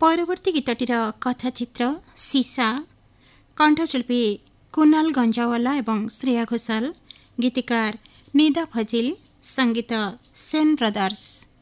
ପରବର୍ତ୍ତୀ ଗୀତଟିର କଥାଚିତ୍ର ସିସା, କଣ୍ଠଶିଳ୍ପୀ କୁନାଲ ଗଞ୍ଜାୱାଲା ଏବଂ ଶ୍ରେୟା ଘୋଷାଲ, ଗୀତିକାର ନିଦା ଫଜିଲ, ସଙ୍ଗୀତ ସେନ୍ ବ୍ରଦର୍ସ।